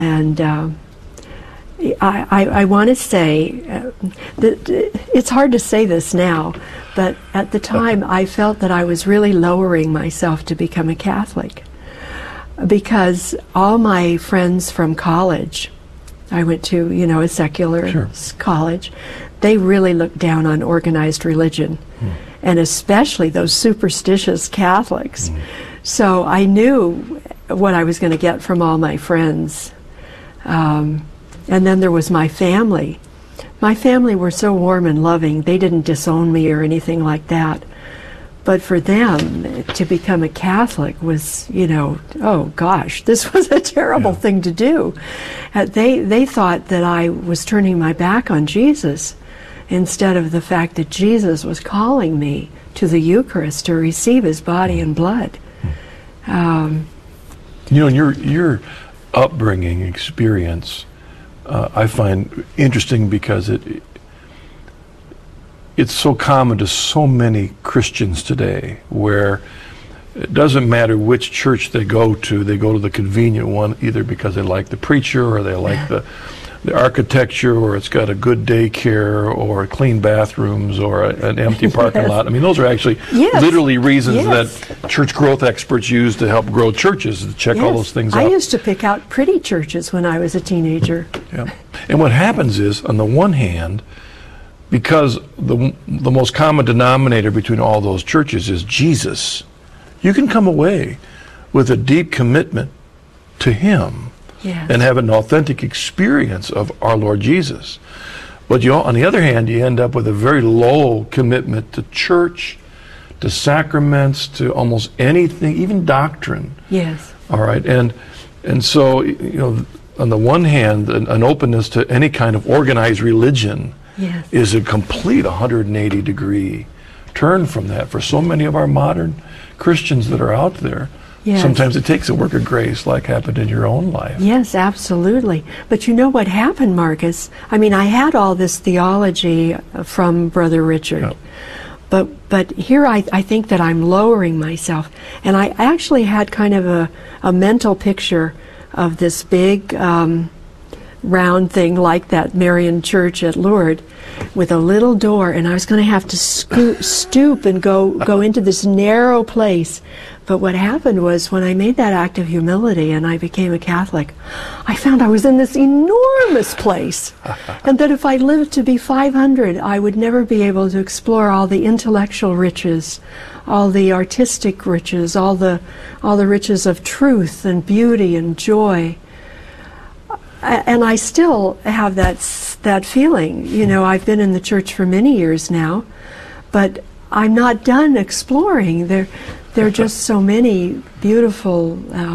And I want to say that it's hard to say this now, but at the time I felt that I was really lowering myself to become a Catholic, because all my friends from college, I went to, a secular college, they really looked down on organized religion, and especially those superstitious Catholics. So I knew what I was going to get from all my friends. And then there was my family. My family were so warm and loving. They didn't disown me or anything like that. But for them, to become a Catholic was, oh gosh, this was a terrible thing to do. They thought that I was turning my back on Jesus, instead of the fact that Jesus was calling me to the Eucharist to receive his body and blood. And your upbringing experience, I find interesting, because it's so common to so many Christians today, where it doesn't matter which church they go to the convenient one, either because they like the preacher, or they like the architecture, or it's got a good daycare, or clean bathrooms, or an empty parking lot. I mean, those are actually literally reasons that church growth experts use to help grow churches, to check all those things out. I used to pick out pretty churches when I was a teenager. And what happens is, on the one hand, because the most common denominator between all those churches is Jesus, you can come away with a deep commitment to him. And have an authentic experience of our Lord Jesus. But on the other hand, you end up with a very low commitment to church, to sacraments, to almost anything, even doctrine. All right, and so, on the one hand, an openness to any kind of organized religion is a complete 180-degree turn from that for so many of our modern Christians that are out there. Sometimes it takes a work of grace, like happened in your own life. Yes, absolutely. But you know what happened, Marcus? I mean, I had all this theology from Brother Richard. But here I think that I'm lowering myself. And I actually had kind of a mental picture of this big round thing like that Marian church at Lourdes, with a little door, and I was going to have to stoop and go into this narrow place. But what happened was, when I made that act of humility and I became a Catholic, I found I was in this enormous place, and that if I lived to be 500, I would never be able to explore all the intellectual riches, all the artistic riches, all the riches of truth and beauty and joy. And I still have that feeling. I've been in the church for many years now, but I'm not done exploring. There are just so many beautiful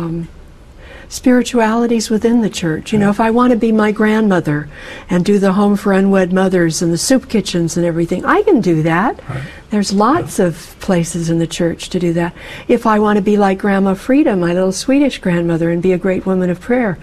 spiritualities within the church. If I want to be my grandmother and do the Home for Unwed Mothers and the soup kitchens and everything, I can do that. There's lots of places in the church to do that. If I want to be like Grandma Frida, my little Swedish grandmother, and be a great woman of prayer,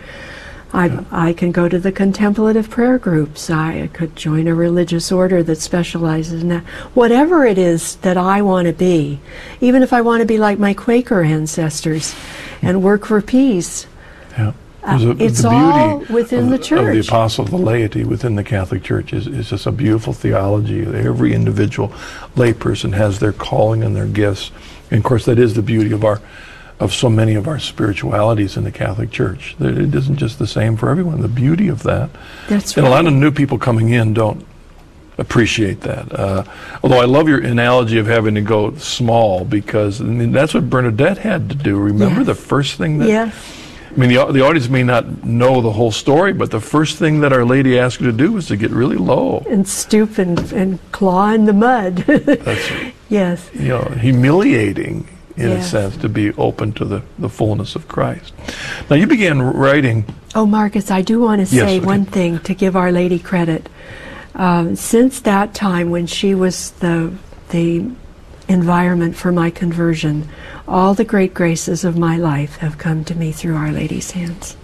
I can go to the contemplative prayer groups. I could join a religious order that specializes in that. Whatever it is that I want to be, even if I want to be like my Quaker ancestors and work for peace, it's all within the church. Of the apostle of the laity within the Catholic Church is just a beautiful theology. Every individual layperson has their calling and their gifts. And of course, that is the beauty of so many of our spiritualities in the Catholic Church. It isn't just the same for everyone. The beauty of that. That's right. And a lot of new people coming in don't appreciate that. Although I love your analogy of having to go small, because that's what Bernadette had to do. Remember the first thing that... I mean, the audience may not know the whole story, but the first thing that Our Lady asked her to do was to get really low. And stoop and claw in the mud. That's humiliating, in a sense, to be open to the fullness of Christ. Now, you began writing... Oh, Marcus, I do want to say one thing to give Our Lady credit. Since that time when she was the environment for my conversion, all the great graces of my life have come to me through Our Lady's hands.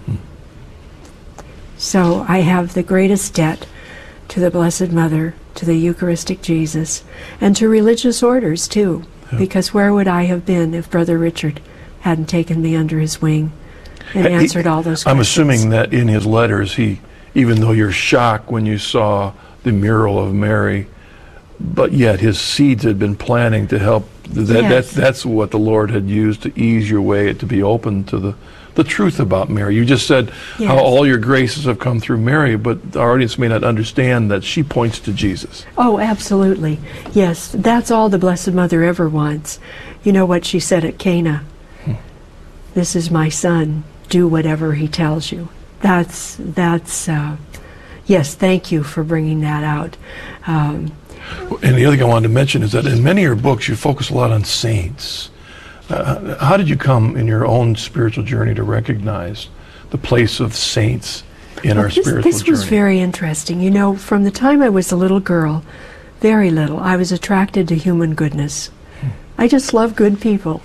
So I have the greatest debt to the Blessed Mother, to the Eucharistic Jesus, and to religious orders, too. Because where would I have been if Brother Richard hadn't taken me under his wing? and answered all those questions. I'm assuming that in his letters, even though you're shocked when you saw the mural of Mary, but yet his seeds had been planting to help. That's what the Lord had used to ease your way to be open to the truth about Mary. You just said how all your graces have come through Mary, but our audience may not understand that she points to Jesus. Oh, absolutely. Yes, that's all the Blessed Mother ever wants. You know what she said at Cana? This is my son. Do whatever he tells you. That's yes, thank you for bringing that out. And the other thing I wanted to mention is that in many of your books, you focus a lot on saints. How did you come in your own spiritual journey to recognize the place of saints in our spiritual journey? This was very interesting. You know, from the time I was a little girl, very little, I was attracted to human goodness. I just love good people.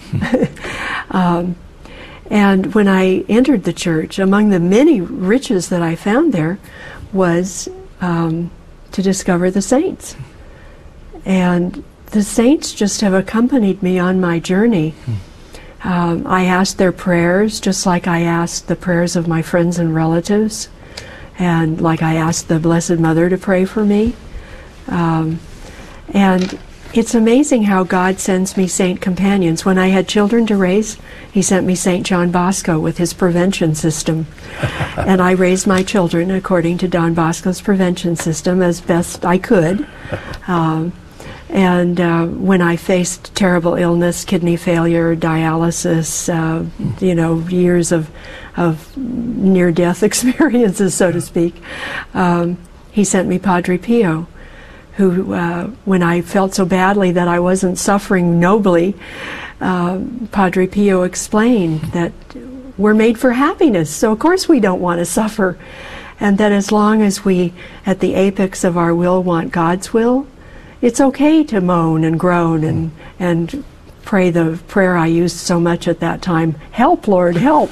And when I entered the church, among the many riches that I found there was to discover the saints. And the saints just have accompanied me on my journey. I asked their prayers just like I asked the prayers of my friends and relatives, and like I asked the Blessed Mother to pray for me. And it's amazing how God sends me saint companions. When I had children to raise, he sent me St. John Bosco with his prevention system. And I raised my children according to Don Bosco's prevention system as best I could. And when I faced terrible illness, kidney failure, dialysis, years of near-death experiences, so to speak, he sent me Padre Pio, who, when I felt so badly that I wasn't suffering nobly, Padre Pio explained that we're made for happiness, so of course we don't want to suffer, and that as long as we, at the apex of our will, want God's will, it's okay to moan and groan and pray the prayer I used so much at that time, help, Lord, help.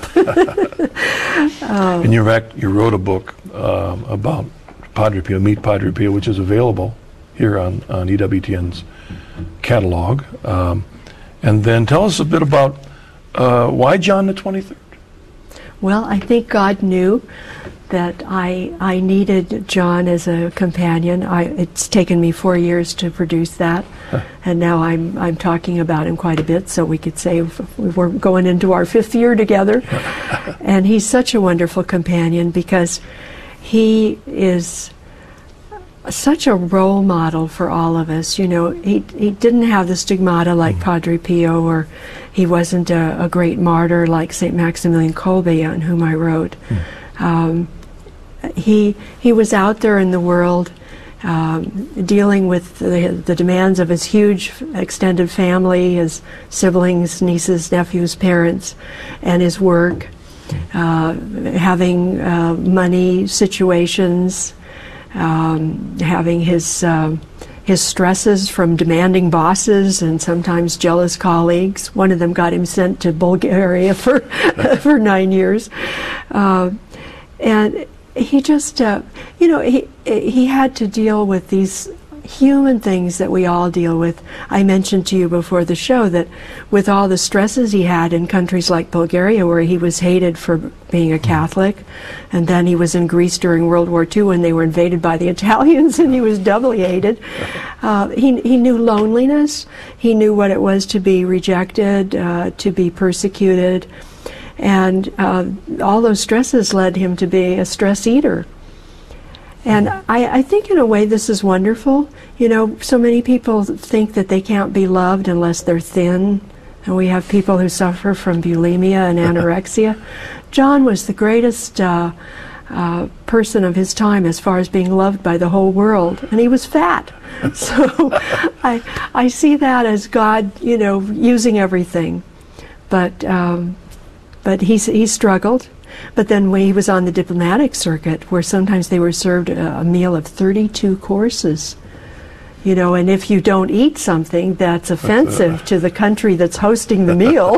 And you wrote a book about Padre Pio, Meet Padre Pio, which is available here on EWTN's catalog. And then tell us a bit about why John the 23rd? Well, I think God knew that I needed John as a companion. It's taken me 4 years to produce that, and now I'm talking about him quite a bit, so we could say we're going into our 5th year together. And he's such a wonderful companion because he is such a role model for all of us. You know, he didn't have the stigmata like Padre Pio, or he wasn't a great martyr like St. Maximilian Kolbe, on whom I wrote. He was out there in the world dealing with the demands of his huge extended family, his siblings, nieces, nephews, parents, and his work, having money situations, having his stresses from demanding bosses and sometimes jealous colleagues. One of them got him sent to Bulgaria for 9 years. And he just, he had to deal with these human things that we all deal with. I mentioned to you before the show that with all the stresses he had in countries like Bulgaria, where he was hated for being a Catholic, and then he was in Greece during World War II when they were invaded by the Italians, and he was doubly hated. He knew loneliness. He knew what it was to be rejected, to be persecuted. And all those stresses led him to be a stress eater. And I think in a way this is wonderful. You know, so many people think that they can't be loved unless they're thin. And we have people who suffer from bulimia and anorexia. John was the greatest person of his time as far as being loved by the whole world. And he was fat. So I see that as God, using everything. But he struggled. But then when he was on the diplomatic circuit, where sometimes they were served a meal of 32 courses, and if you don't eat something, that's offensive to the country that's hosting the meal.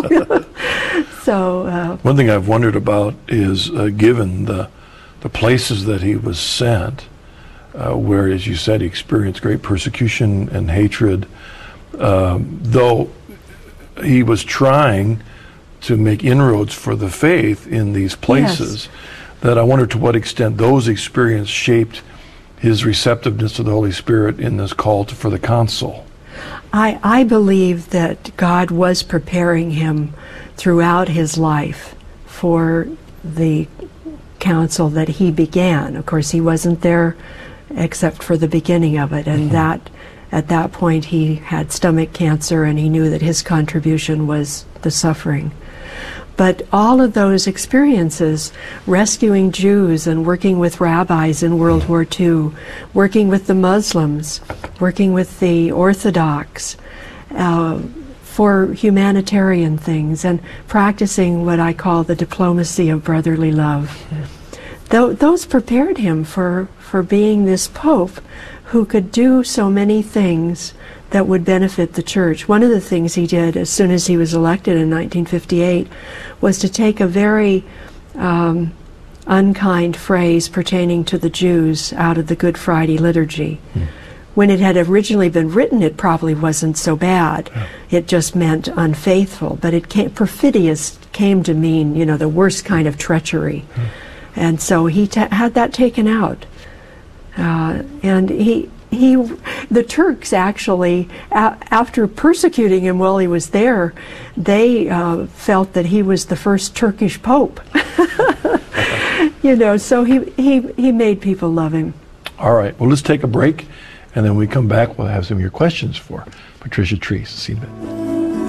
So one thing I've wondered about is, given the places that he was sent, where, as you said, he experienced great persecution and hatred, though he was trying to make inroads for the faith in these places, that I wonder to what extent those experiences shaped his receptiveness to the Holy Spirit in this call for the council. I believe that God was preparing him throughout his life for the council that he began. Of course, he wasn't there except for the beginning of it, and that at that point he had stomach cancer, and he knew that his contribution was the suffering. But all of those experiences, rescuing Jews and working with rabbis in World War II, working with the Muslims, working with the Orthodox for humanitarian things, and practicing what I call the diplomacy of brotherly love, those prepared him for being this Pope who could do so many things that would benefit the church. One of the things he did as soon as he was elected in 1958 was to take a very unkind phrase pertaining to the Jews out of the Good Friday liturgy. When it had originally been written, it probably wasn't so bad. It just meant unfaithful, but perfidious came to mean, the worst kind of treachery. And so he had that taken out. And the Turks actually, after persecuting him while he was there, they felt that he was the first Turkish pope. So he made people love him. All right, well, let's take a break, and then when we come back, we'll have some of your questions for Patricia Treese. See you in a bit.